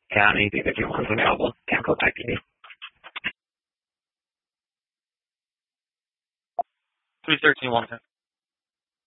Yeah, anything that you want is available. Can't go back to you. 313 Walnut.